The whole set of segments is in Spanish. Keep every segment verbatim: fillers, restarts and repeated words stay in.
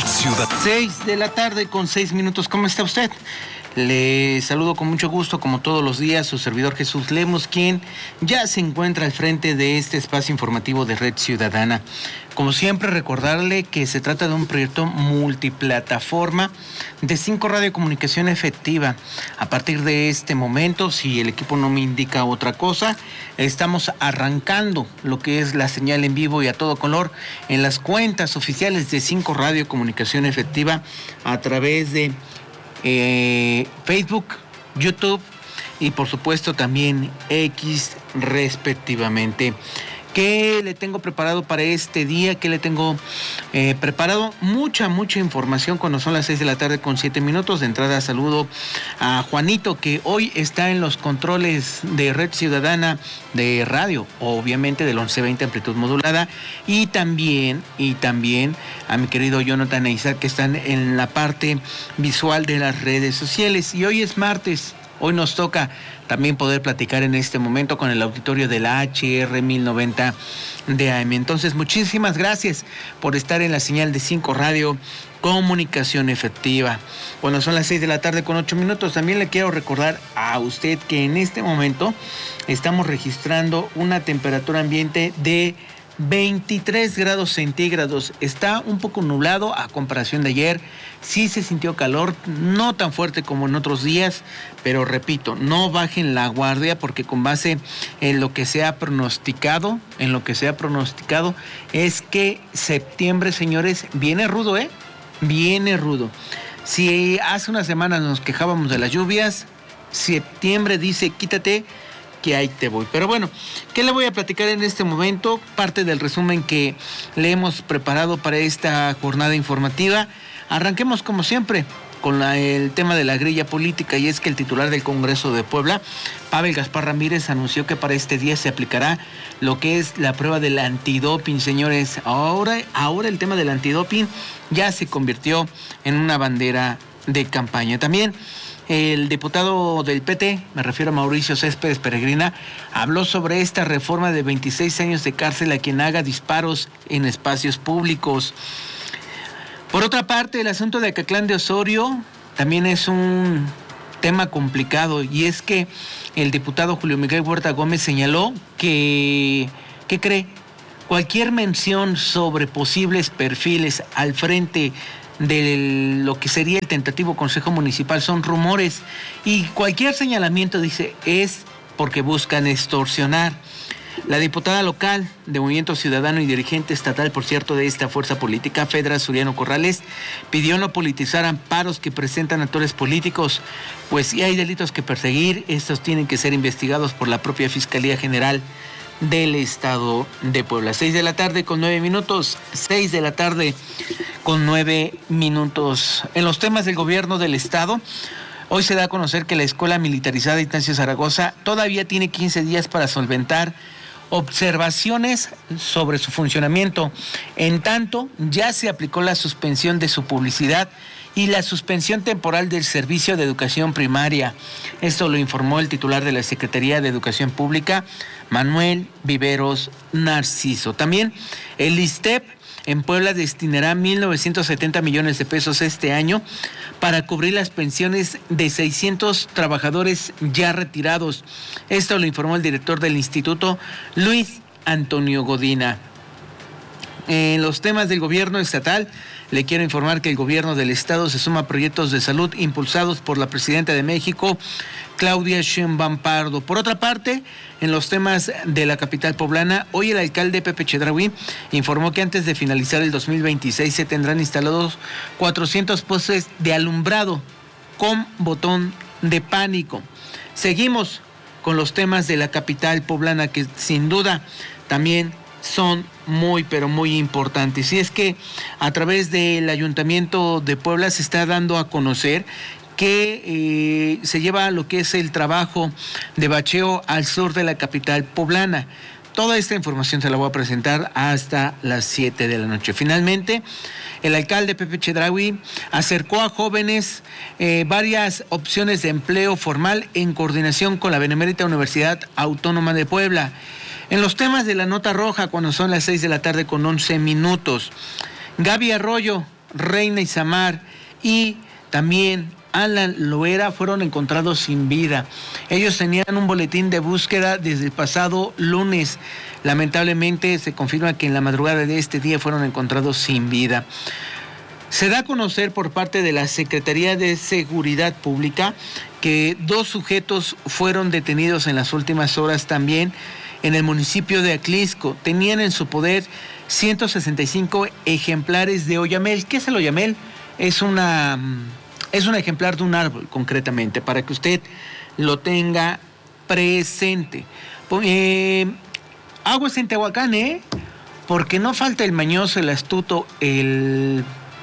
Ciudad. Seis de la tarde con seis minutos. ¿Cómo está usted? Le saludo con mucho gusto, como todos los días, su servidor Jesús Lemos, quien ya se encuentra al frente de este espacio informativo de Red Ciudadana. Como siempre, recordarle que se trata de un proyecto multiplataforma de cinco radiocomunicación efectiva. A partir de este momento, si el equipo no me indica otra cosa, estamos arrancando lo que es la señal en vivo y a todo color en las cuentas oficiales de cinco radiocomunicación efectiva a través de Eh, Facebook, YouTube y por supuesto también X respectivamente. ¿Qué le tengo preparado para este día? ¿Qué le tengo eh, preparado? Mucha, mucha información cuando son las seis de la tarde con siete minutos. De entrada saludo a Juanito, que hoy está en los controles de Red Ciudadana de radio, obviamente del once veinte amplitud modulada, y también, y también a mi querido Jonathan e Isaac, que están en la parte visual de las redes sociales. Y hoy es martes. Hoy nos toca también poder platicar en este momento con el auditorio de la H R mil noventa de A M. Entonces, muchísimas gracias por estar en la señal de cinco Radio Comunicación Efectiva. Bueno, son las seis de la tarde con ocho minutos. También le quiero recordar a usted que en este momento estamos registrando una temperatura ambiente de veintitrés grados centígrados. Está un poco nublado a comparación de ayer. Sí se sintió calor, no tan fuerte como en otros días, pero repito, no bajen la guardia, porque con base en lo que se ha pronosticado, en lo que se ha pronosticado, es que septiembre, señores, viene rudo, ¿eh? Viene rudo. Si hace unas semanas nos quejábamos de las lluvias, septiembre dice, quítate, que ahí te voy. Pero bueno, ¿qué le voy a platicar en este momento? Parte del resumen que le hemos preparado para esta jornada informativa. Arranquemos como siempre con la, el tema de la grilla política, y es que el titular del Congreso de Puebla, Pavel Gaspar Ramírez, anunció que para este día se aplicará lo que es la prueba del antidoping, señores. Ahora, ahora el tema del antidoping ya se convirtió en una bandera de campaña. También el diputado del P T, me refiero a Mauricio Céspedes Peregrina, habló sobre esta reforma de veintiséis años de cárcel a quien haga disparos en espacios públicos. Por otra parte, el asunto de Acatlán de Osorio también es un tema complicado, y es que el diputado Julio Miguel Huerta Gómez señaló que, ¿qué cree? Cualquier mención sobre posibles perfiles al frente de lo que sería el tentativo Consejo Municipal son rumores, y cualquier señalamiento, dice, es porque buscan extorsionar. La diputada local de Movimiento Ciudadano y dirigente estatal, por cierto, de esta fuerza política, Fedra Suriano Corrales, pidió no politizar amparos que presentan actores políticos, pues si hay delitos que perseguir, estos tienen que ser investigados por la propia Fiscalía General del Estado de Puebla. Seis de la tarde con nueve minutos, seis de la tarde con nueve minutos. En los temas del gobierno del Estado, hoy se da a conocer que la Escuela Militarizada Ignacio Zaragoza todavía tiene quince días para solventar observaciones sobre su funcionamiento. En tanto, ya se aplicó la suspensión de su publicidad y la suspensión temporal del servicio de educación primaria. Esto lo informó el titular de la Secretaría de Educación Pública, Manuel Viveros Narciso. También el ISSSTEP en Puebla destinará mil novecientos setenta millones de pesos este año para cubrir las pensiones de seiscientos trabajadores ya retirados. Esto lo informó el director del instituto, Luis Antonio Godina. En los temas del gobierno estatal, le quiero informar que el gobierno del estado se suma a proyectos de salud impulsados por la presidenta de México, Claudia Sheinbaum Pardo. Por otra parte, en los temas de la capital poblana, hoy el alcalde Pepe Chedraui informó que antes de finalizar el dos mil veintiséis se tendrán instalados cuatrocientos postes de alumbrado con botón de pánico. Seguimos con los temas de la capital poblana, que sin duda también son muy, pero muy importantes. Y es que a través del Ayuntamiento de Puebla se está dando a conocer que eh, se lleva lo que es el trabajo de bacheo al sur de la capital poblana. Toda esta información se la voy a presentar hasta las siete de la noche. Finalmente, el alcalde Pepe Chedraui acercó a jóvenes eh, varias opciones de empleo formal en coordinación con la Benemérita Universidad Autónoma de Puebla. En los temas de la nota roja, cuando son las seis de la tarde con once minutos, Gaby Arroyo Reina Isamar y también Alan Loera fueron encontrados sin vida. Ellos tenían un boletín de búsqueda desde el pasado lunes. Lamentablemente se confirma que en la madrugada de este día fueron encontrados sin vida. Se da a conocer por parte de la Secretaría de Seguridad Pública que dos sujetos fueron detenidos en las últimas horas también en el municipio de Atlisco. Tenían en su poder ciento sesenta y cinco ejemplares de oyamel. ¿Qué es el oyamel? Es una... Es un ejemplar de un árbol, concretamente, para que usted lo tenga presente. Eh, aguas en Tehuacán, ¿eh? Porque no falta el mañoso, el astuto, el...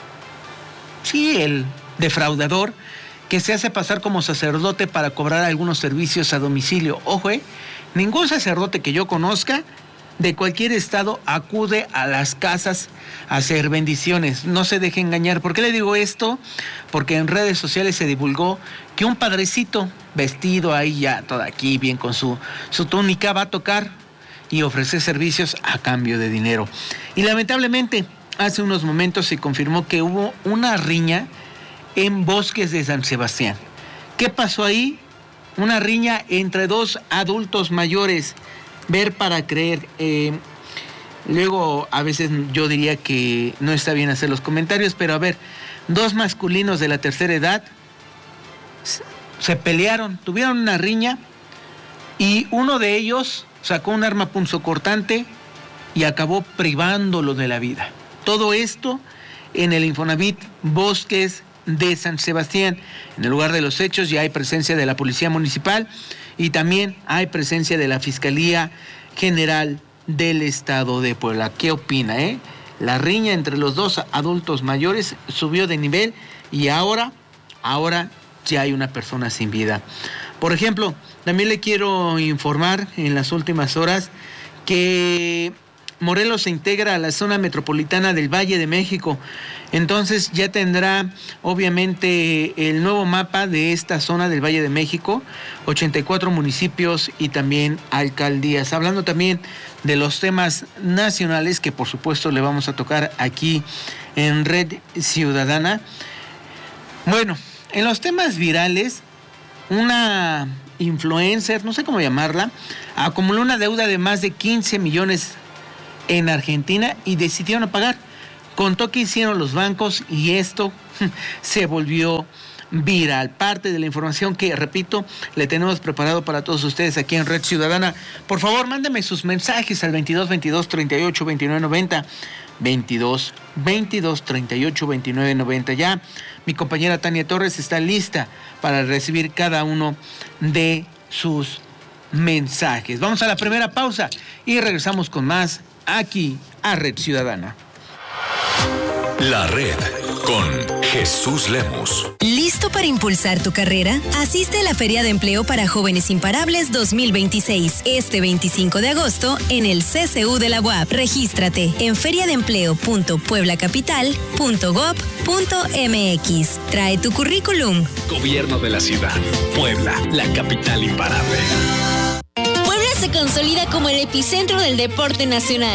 Sí, el defraudador, que se hace pasar como sacerdote para cobrar algunos servicios a domicilio. Ojo, ¿eh? Ningún sacerdote que yo conozca de cualquier estado acude a las casas a hacer bendiciones. No se deje engañar. ¿Por qué le digo esto? Porque en redes sociales se divulgó que un padrecito vestido ahí ya, todo aquí bien con su, su túnica, va a tocar y ofrecer servicios a cambio de dinero. Y lamentablemente, hace unos momentos se confirmó que hubo una riña en Bosques de San Sebastián. ¿Qué pasó ahí? Una riña entre dos adultos mayores. Ver para creer. Eh, luego, a veces yo diría que no está bien hacer los comentarios, pero a ver, dos masculinos de la tercera edad se pelearon, tuvieron una riña y uno de ellos sacó un arma punzocortante y acabó privándolo de la vida. Todo esto en el Infonavit Bosques de San Sebastián. En el lugar de los hechos ya hay presencia de la Policía Municipal y también hay presencia de la Fiscalía General del Estado de Puebla. ¿Qué opina, eh? La riña entre los dos adultos mayores subió de nivel y ahora, ahora ya hay una persona sin vida. Por ejemplo, también le quiero informar en las últimas horas que Morelos se integra a la zona metropolitana del Valle de México. Entonces ya tendrá obviamente el nuevo mapa de esta zona del Valle de México, ochenta y cuatro municipios y también alcaldías. Hablando también de los temas nacionales que por supuesto le vamos a tocar aquí en Red Ciudadana. Bueno, en los temas virales, una influencer, no sé cómo llamarla, acumuló una deuda de más de quince millones en Argentina y decidieron pagar. Contó que hicieron los bancos y esto se volvió viral. Parte de la información que, repito, le tenemos preparado para todos ustedes aquí en Red Ciudadana. Por favor, mándeme sus mensajes al veintidós veintidós treinta y ocho veintinueve noventa. veintidós veintidós treinta y ocho veintinueve noventa. Ya mi compañera Tania Torres está lista para recibir cada uno de sus mensajes. Vamos a la primera pausa y regresamos con más aquí a Red Ciudadana. La Red con Jesús Lemos. ¿Listo para impulsar tu carrera? Asiste a la Feria de Empleo para Jóvenes Imparables dos mil veintiséis, este veinticinco de agosto en el C C U de la U A P. Regístrate en feriadeempleo punto puebla capital punto gob punto m x. Trae tu currículum. Gobierno de la ciudad. Puebla, la capital imparable. Puebla se consolida como el epicentro del deporte nacional.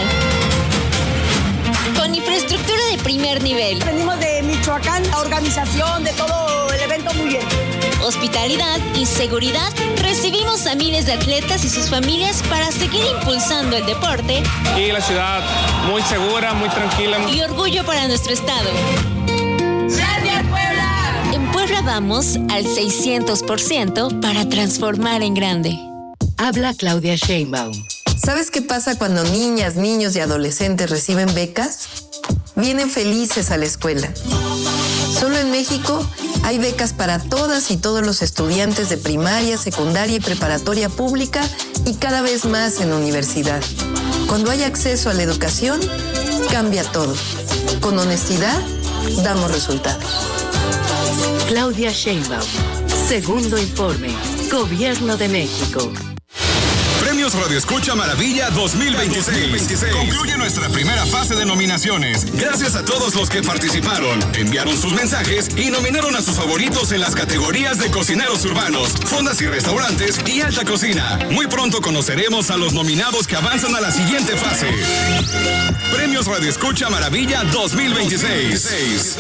Con infraestructura de primer nivel. Venimos de Michoacán, la organización de todo el evento muy bien. Hospitalidad y seguridad. Recibimos a miles de atletas y sus familias para seguir impulsando el deporte. Y la ciudad muy segura, muy tranquila. Y orgullo para nuestro estado. ¡Gracias, Puebla! En Puebla vamos al seiscientos por ciento para transformar en grande. Habla Claudia Sheinbaum. ¿Sabes qué pasa cuando niñas, niños y adolescentes reciben becas? Vienen felices a la escuela. Solo en México hay becas para todas y todos los estudiantes de primaria, secundaria y preparatoria pública y cada vez más en universidad. Cuando hay acceso a la educación, cambia todo. Con honestidad, damos resultados. Claudia Sheinbaum. Segundo informe. Gobierno de México. Premios Radio Escucha Maravilla dos mil veintiséis. Concluye nuestra primera fase de nominaciones. Gracias a todos los que participaron, enviaron sus mensajes y nominaron a sus favoritos en las categorías de cocineros urbanos, fondas y restaurantes y alta cocina. Muy pronto conoceremos a los nominados que avanzan a la siguiente fase. Premios Radio Escucha Maravilla dos mil veintiséis.